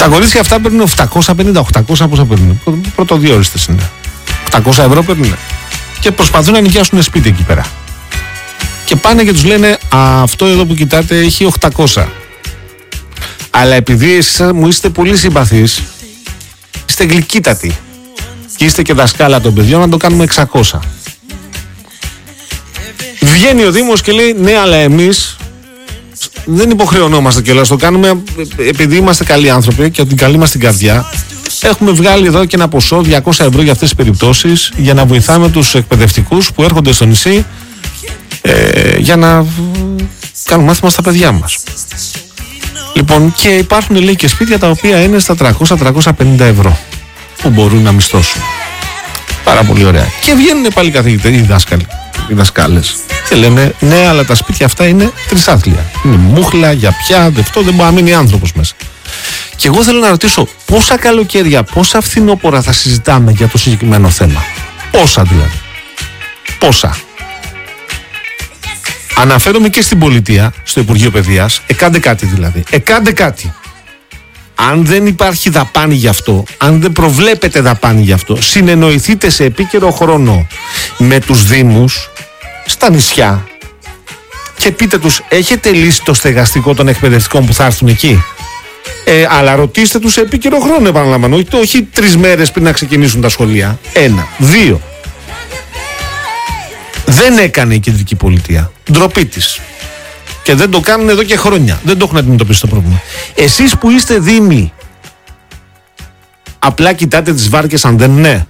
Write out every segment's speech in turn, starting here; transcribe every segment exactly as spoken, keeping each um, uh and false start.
Τα κορίτσια αυτά παίρνουν επτακόσια πενήντα οχτακόσια, πόσα παίρνουν. Πρωτοδιόριστες είναι. οκτακόσια ευρώ παίρνουν. Και προσπαθούν να νοικιάσουν σπίτι εκεί πέρα. Και πάνε και τους λένε, αυτό εδώ που κοιτάτε έχει οκτακόσια. Αλλά επειδή εσείς μου είστε πολύ συμπαθείς, είστε γλυκύτατοι και είστε και δασκάλα των παιδιών, να το κάνουμε εξακόσια. Βγαίνει ο Δήμος και λέει, ναι, αλλά εμείς δεν υποχρεωνόμαστε κιόλας, το κάνουμε επειδή είμαστε καλοί άνθρωποι και από την καλή μας την καρδιά. Έχουμε βγάλει εδώ και ένα ποσό διακόσια ευρώ για αυτές τις περιπτώσεις, για να βοηθάμε τους εκπαιδευτικούς που έρχονται στο νησί ε, για να κάνουν μάθημα στα παιδιά μας. Λοιπόν, και υπάρχουν, λέει, και σπίτια τα οποία είναι στα τριακόσια με τριακόσια πενήντα ευρώ που μπορούν να μισθώσουν. Πάρα πολύ ωραία. Και βγαίνουν πάλι καθηγητές, οι δάσκαλοι, οι δασκάλες, και λένε, ναι, αλλά τα σπίτια αυτά είναι τρισάθλια. Είναι μούχλα, για πια, δευτό, δεν μπορεί να μείνει άνθρωπος μέσα. Και εγώ θέλω να ρωτήσω, πόσα καλοκαίρια, πόσα φθινόπωρα θα συζητάμε για το συγκεκριμένο θέμα? Πόσα δηλαδή? Πόσα? Αναφέρομαι και στην πολιτεία, στο Υπουργείο Παιδείας, εκάντε κάτι δηλαδή. Εκάντε κάτι. Αν δεν υπάρχει δαπάνη γι' αυτό, αν δεν προβλέπετε δαπάνη γι' αυτό, συνεννοηθείτε σε επίκαιρο χρόνο με τους Δήμους στα νησιά και πείτε τους, έχετε λύσει το στεγαστικό των εκπαιδευτικών που θα έρθουν εκεί? Ε, αλλά ρωτήστε τους σε επίκαιρο χρόνο, επαναλαμβάνω, όχι, όχι τρεις μέρες πριν να ξεκινήσουν τα σχολεία. Ένα. Δύο. Δεν έκανε η κεντρική πολιτεία. Ντροπή της. Και δεν το κάνουν εδώ και χρόνια. Δεν το έχουν αντιμετωπίσει το πρόβλημα. Εσείς που είστε δήμοι, απλά κοιτάτε τις βάρκες αν δεν είναι?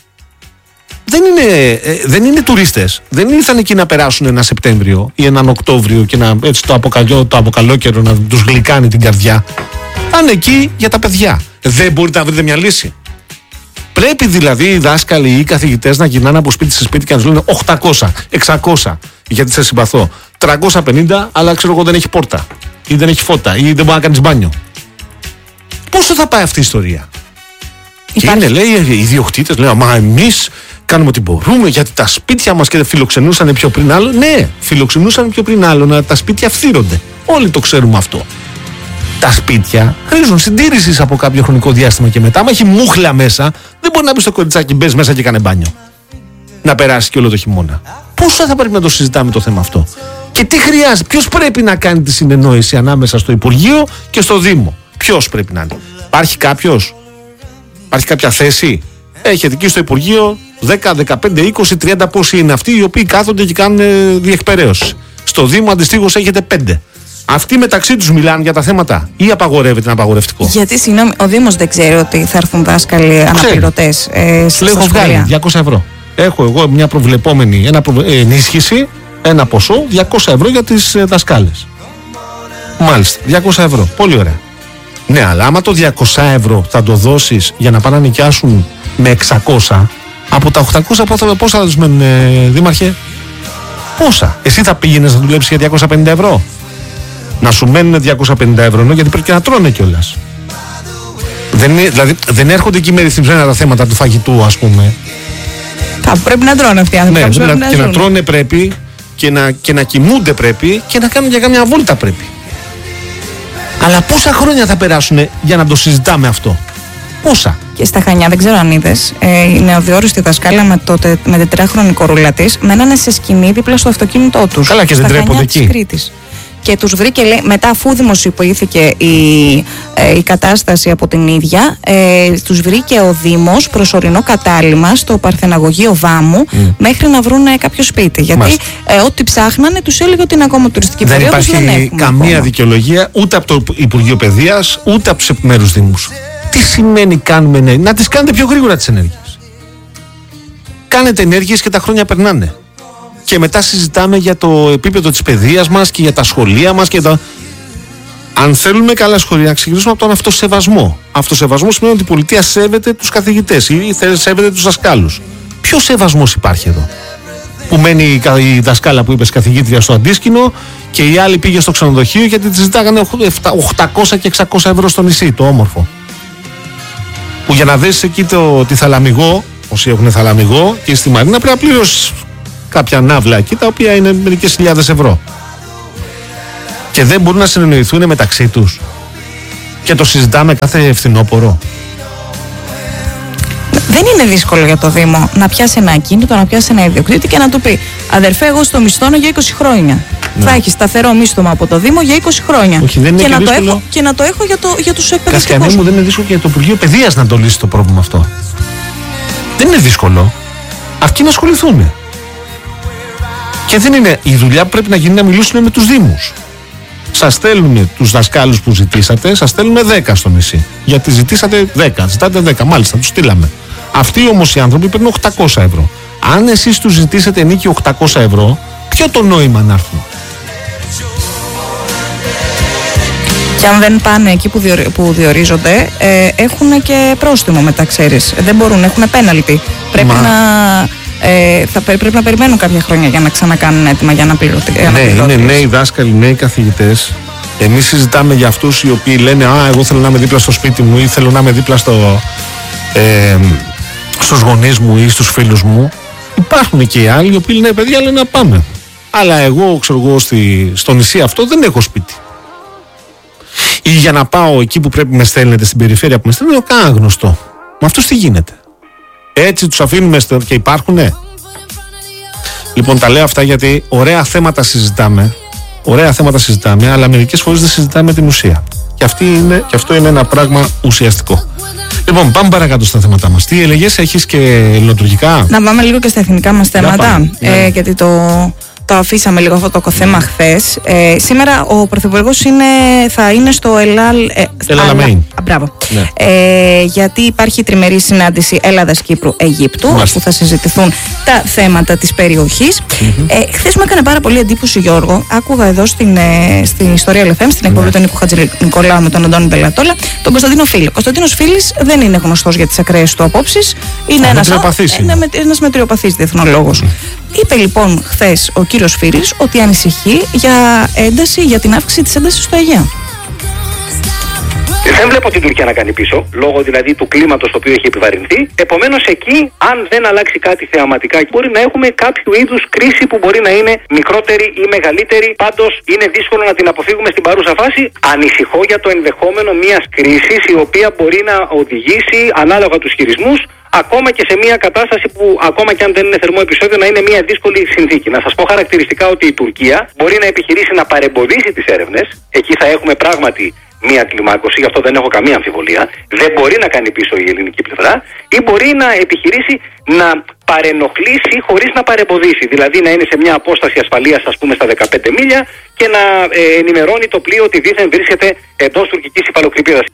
Δεν είναι, ε, δεν είναι τουρίστες. Δεν ήρθαν εκεί να περάσουν ένα Σεπτέμβριο ή έναν Οκτώβριο και να, έτσι, το, αποκαλό, το αποκαλόκαιρο να τους γλυκάνει την καρδιά. Πάνε εκεί για τα παιδιά. Δεν μπορείτε να βρείτε μια λύση? Πρέπει δηλαδή οι δάσκαλοι ή οι καθηγητές να γυρνάνε από σπίτι σε σπίτι και να τους λένε οκτακόσια, εξακόσια, γιατί σε συμπαθώ. τριακόσια πενήντα, αλλά ξέρω εγώ δεν έχει πόρτα ή δεν έχει φώτα ή δεν μπορεί να κάνεις μπάνιο. Πόσο θα πάει αυτή η ιστορία? Υπάρχει. Και είναι, λέει, οι ιδιοκτήτες λένε, μα εμείς κάνουμε ό,τι μπορούμε γιατί τα σπίτια μας και φιλοξενούσαν πιο πριν άλλο. Ναι, φιλοξενούσαν πιο πριν άλλο, να τα σπίτια φθύρονται. Όλοι το ξέρουμε αυτό. Τα σπίτια χρήζουν συντήρησης από κάποιο χρονικό διάστημα και μετά. Άμα έχει μούχλα μέσα, δεν μπορεί να μπει στο κοριτσάκι, μπες μέσα και κάνε μπάνιο. Να περάσει και όλο το χειμώνα. Πόσο θα πρέπει να το συζητάμε το θέμα αυτό? Και τι χρειάζεται, ποιος πρέπει να κάνει τη συνεννόηση ανάμεσα στο Υπουργείο και στο Δήμο? Ποιος πρέπει να είναι? Υπάρχει κάποιος? Υπάρχει κάποια θέση? Έχετε εκεί στο Υπουργείο δέκα, δεκαπέντε, είκοσι, τριάντα πόσοι είναι αυτοί οι οποίοι κάθονται και κάνουν διεκπαιρέωση. Στο Δήμο αντιστοίχως έχετε πέντε. Αυτοί μεταξύ τους μιλάνε για τα θέματα ή απαγορεύεται ένα απαγορευτικό? Γιατί, συγγνώμη, ο Δήμος δεν ξέρει ότι θα έρθουν δάσκαλοι αναπληρωτές ε, στα έχω βγάλει διακόσια ευρώ. Έχω εγώ μια προβλεπόμενη ένα προ... ενίσχυση, ένα ποσό διακόσια ευρώ για τις ε, δασκάλες. Μάλιστα, διακόσια ευρώ. Πολύ ωραία. Ναι, αλλά άμα το διακόσια ευρώ θα το δώσεις για να πάνε να νοικιάσουν με εξακόσια, από τα οκτακόσια πόσα θα τους μένουν, ε, Δήμαρχε? Πόσα? Εσύ θα πήγαινες να δουλέψεις για διακόσια πενήντα ευρώ? Να σου μένουν διακόσια πενήντα ευρώ, γιατί πρέπει και να τρώνε κιόλας. Δεν, δηλαδή, δεν έρχονται εκεί με ρυθμισμένα τα θέματα του φαγητού, ας πούμε. Θα πρέπει να τρώνε αυτοί οι άνθρωποι. Ναι, δηλαδή, να και να τρώνε πρέπει και να, και να κοιμούνται πρέπει και να κάνουν για κάμια βόλτα πρέπει. Αλλά πόσα χρόνια θα περάσουν για να το συζητάμε αυτό? Πόσα? Και στα Χανιά, δεν ξέρω αν είδες, ε, η νεοδιόριστη δασκάλα με, το, με τετράχρονη κορούλα της μένανε σε σκηνή δίπλα στο αυτοκίνητό τους. Καλά, και δεν τρέπονται εκεί. Και τους βρήκε, λέει, μετά αφού δημοσιοποιήθηκε η, ε, η κατάσταση από την ίδια, ε, τους βρήκε ο Δήμος προσωρινό κατάλημα στο Παρθεναγωγείο Βάμου mm. μέχρι να βρουν κάποιο σπίτι. Γιατί ε, ό,τι ψάχνανε τους έλεγε ότι είναι ακόμα τουριστική δεν περίοδος. Δεν υπάρχει καμία ακόμα δικαιολογία ούτε από το Υπουργείο Παιδείας ούτε από τους επιμέρους Δήμους. Τι σημαίνει κάνουμε ενέργειες? Να τις κάνετε πιο γρήγορα τις ενέργειες. Κάνετε ενέργειες και τα χρόνια περνάνε. Και μετά συζητάμε για το επίπεδο της παιδείας μας και για τα σχολεία μας και τα... Αν θέλουμε καλά σχολεία, να ξεκινήσουμε από τον αυτοσεβασμό. Αυτοσεβασμό σημαίνει ότι η πολιτεία σέβεται τους καθηγητές ή σέβεται τους δασκάλους. Ποιο σεβασμός υπάρχει εδώ? Που μένει η δασκάλα που είπες καθηγήτρια στο Αντίσκηνο και η άλλη πήγε στο ξενοδοχείο γιατί τη ζητάγανε οκτακόσια και εξακόσια ευρώ στο νησί, το όμορφο. Που για να δεις εκεί το, τη θαλαμιγό, όσοι έχουν θαλαμιγό και στη Μαρίνα, πρέπει να πληρώσεις κάποια ναύλα εκεί τα οποία είναι μερικές χιλιάδες ευρώ. Και δεν μπορούν να συνεννοηθούν μεταξύ τους. Και το συζητάμε κάθε φθινόπωρο. Δεν είναι δύσκολο για το Δήμο να πιάσει ένα ακίνητο, να πιάσει ένα ιδιοκτήτη και να του πει: αδερφέ, εγώ στο μισθώνω για είκοσι χρόνια. Ναι. Θα έχει σταθερό μίσθωμα από το Δήμο για είκοσι χρόνια. Όχι, δεν είναι και, και, να δύσκολο... το έχω, και να το έχω για, το, για τους εκπαιδευτικούς. Κασκιανή μου, δεν είναι δύσκολο και για το Υπουργείο Παιδείας να το λύσει το πρόβλημα αυτό. Δεν είναι δύσκολο. Αυτοί να ασχοληθούν. Και δεν είναι η δουλειά που πρέπει να γίνει να μιλήσουν με τους Δήμους. Σας στέλνουν τους δασκάλους που ζητήσατε, σας στέλνουν δέκα στο νησί. Γιατί ζητήσατε δέκα, ζητάτε δέκα, μάλιστα, τους στείλαμε. Αυτοί όμως οι άνθρωποι παίρνουν οκτακόσια ευρώ. Αν εσείς τους ζητήσετε νίκη οκτακόσια ευρώ, ποιο το νόημα να έρθουν? Και αν δεν πάνε εκεί που, διορι, που διορίζονται, ε, έχουν και πρόστιμο μετά, ξέρεις. Δεν μπορούν, έχουν πέναλτι. Πρέπει Μα... να... Ε, θα πρέπει να περιμένουν κάποια χρόνια για να ξανακάνουν έτοιμα για να πληρωθεί. Ναι, είναι νέοι δάσκαλοι, νέοι καθηγητές. Εμείς συζητάμε για αυτούς οι οποίοι λένε: α, εγώ θέλω να είμαι δίπλα στο σπίτι μου ή θέλω να είμαι δίπλα στο, ε, στους γονείς μου ή στους φίλους μου. Υπάρχουν και οι άλλοι οι οποίοι λένε: παιδιά, λένε να πάμε. Αλλά εγώ, ξέρω εγώ, στη, στο νησί αυτό δεν έχω σπίτι. Ή για να πάω εκεί που πρέπει με στέλνετε, στην περιφέρεια που με στέλνετε, δεν έχω καν γνωστό. Με αυτούς τι γίνεται? Έτσι τους αφήνουμε και υπάρχουνε? Λοιπόν, τα λέω αυτά γιατί ωραία θέματα συζητάμε. Ωραία θέματα συζητάμε, αλλά μερικές φορές δεν συζητάμε την ουσία. Και, αυτή είναι, και αυτό είναι ένα πράγμα ουσιαστικό. Λοιπόν, πάμε παρακάτω στα θέματα μας. Τι έλεγες, έχεις και ελληνοτουρκικά? Να πάμε λίγο και στα εθνικά μας θέματα. Ε, γιατί το... Το αφήσαμε λίγο αυτό το θέμα χθες. Ε, σήμερα ο Πρωθυπουργός είναι, θα είναι στο Ελάλ. Ε, Ελαλαμέιν. Μπράβο. Ναι. Ε, γιατί υπάρχει τριμερή συνάντηση Ελλάδας-Κύπρου-Αιγύπτου, όπου θα συζητηθούν τα θέματα της περιοχής. Mm-hmm. Ε, χθες μου έκανε πάρα πολύ εντύπωση, Γιώργο. Άκουγα εδώ στην, ε, στην Ιστορία ελ εφ εμ, στην εκπομπή mm-hmm. του Νίκου Χατζηνικολάου με τον Αντώνη Μπελατόλα, τον Κωνσταντίνο Φίλη. Ο Κωνσταντίνος Φίλης δεν είναι γνωστός για τις ακραίες του απόψεις. Είναι ένας, ένα, ένας μετριοπαθής διεθνολόγος. Mm-hmm. Είπε λοιπόν χθες ο κύριος Φίλης ότι ανησυχεί για ένταση, για την αύξηση της έντασης στο Αιγαίο. Δεν βλέπω την Τουρκία να κάνει πίσω, λόγω δηλαδή του κλίματος το οποίο έχει επιβαρυνθεί. Επομένως, εκεί, αν δεν αλλάξει κάτι θεαματικά, μπορεί να έχουμε κάποιο είδους κρίση που μπορεί να είναι μικρότερη ή μεγαλύτερη. Πάντως, είναι δύσκολο να την αποφύγουμε στην παρούσα φάση. Ανησυχώ για το ενδεχόμενο μιας κρίσης η οποία μπορεί να οδηγήσει, ανάλογα τους χειρισμούς, ακόμα και σε μια κατάσταση που, ακόμα και αν δεν είναι θερμό επεισόδιο, να είναι μια δύσκολη συνθήκη. Να σας πω χαρακτηριστικά ότι η Τουρκία μπορεί να επιχειρήσει να παρεμποδίσει τις έρευνες. Εκεί θα έχουμε πράγματι μία κλιμάκωση, γι' αυτό δεν έχω καμία αμφιβολία. Δεν μπορεί να κάνει πίσω η ελληνική πλευρά, ή μπορεί να επιχειρήσει να παρενοχλήσει χωρίς να παρεμποδίσει. Δηλαδή να είναι σε μια απόσταση ασφαλείας, ας πούμε, στα δεκαπέντε μίλια και να ε, ενημερώνει το πλοίο ότι δήθεν βρίσκεται εντός τουρκικής υφαλοκρηπίδας.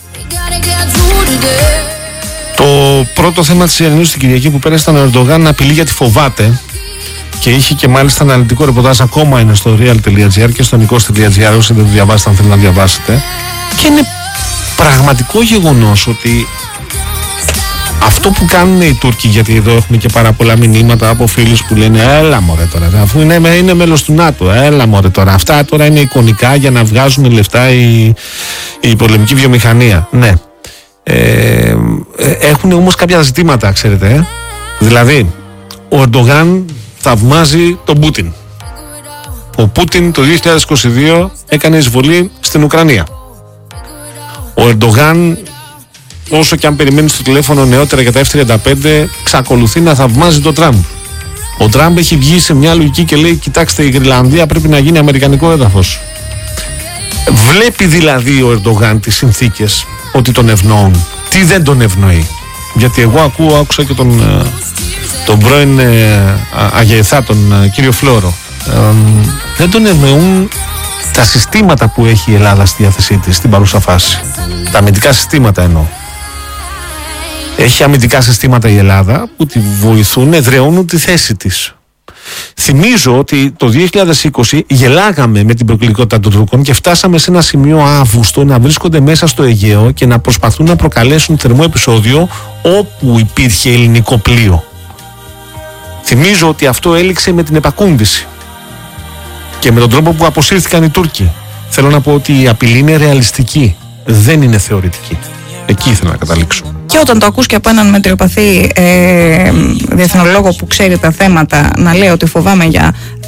Το πρώτο θέμα της Ιρηνής στην Κυριακή που πέρασε ήταν ο Ερντογάν να απειλεί γιατί φοβάται. Και είχε και μάλιστα αναλυτικό ρεπορτάζ, ακόμα είναι στο real.gr και στο nikos.gr, όσοι δεν το διαβάσετε, αν θέλετε να διαβάσετε. Και είναι πραγματικό γεγονός ότι αυτό που κάνουν οι Τούρκοι, γιατί εδώ έχουμε και πάρα πολλά μηνύματα από φίλους που λένε έλα μωρέ τώρα, αφού είναι, είναι μέλος του ΝΑΤΟ, έλα μωρέ τώρα, αυτά τώρα είναι εικονικά για να βγάζουν λεφτά η, η πολεμική βιομηχανία. Ναι. Ε, έχουν όμως κάποια ζητήματα, ξέρετε. Ε? Δηλαδή, ο Ερντογάν θαυμάζει τον Πούτιν. Ο Πούτιν το δύο χιλιάδες είκοσι δύο έκανε εισβολή στην Ουκρανία. Ο Ερντογάν, όσο και αν περιμένει στο τηλέφωνο νεότερα για τα εφ τριάντα πέντε, εξακολουθεί να θαυμάζει τον Τραμπ. Ο Τραμπ έχει βγει σε μια λογική και λέει: κοιτάξτε, η Γρυλανδία πρέπει να γίνει αμερικανικό έδαφος. Βλέπει δηλαδή ο Ερντογάν τις συνθήκες ότι τον ευνοούν. Τι δεν τον ευνοεί? Γιατί εγώ ακούω, άκουσα και τον, τον πρώην Αγιεθά, τον κύριο Φλόρο. Ε, δεν τον ευνοούν τα συστήματα που έχει η Ελλάδα στη διάθεσή της στην παρούσα φάση. Τα αμυντικά συστήματα εννοώ. Έχει αμυντικά συστήματα η Ελλάδα που τη βοηθούν, εδραιώνουν τη θέση της. Θυμίζω ότι το δύο χιλιάδες είκοσι γελάγαμε με την προκλητικότητα των Τούρκων και φτάσαμε σε ένα σημείο Αύγουστο να βρίσκονται μέσα στο Αιγαίο και να προσπαθούν να προκαλέσουν θερμό επεισόδιο όπου υπήρχε ελληνικό πλοίο. Θυμίζω ότι αυτό έληξε με την επακούμπηση και με τον τρόπο που αποσύρθηκαν οι Τούρκοι. Θέλω να πω ότι η απειλή είναι ρεαλιστική, δεν είναι θεωρητική. Εκεί ήθελα να καταλήξω. Και όταν το ακούς και από έναν μετριοπαθή ε, διεθνολόγο που ξέρει τα θέματα να λέει ότι φοβάμαι για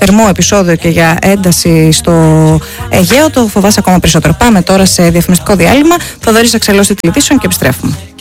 θερμό επεισόδιο και για ένταση στο Αιγαίο, το φοβάσαι ακόμα περισσότερο. Πάμε τώρα σε διαφημιστικό διάλειμμα. Θοδωρής Αξελός, τίτλοι ειδήσεων και επιστρέφουμε.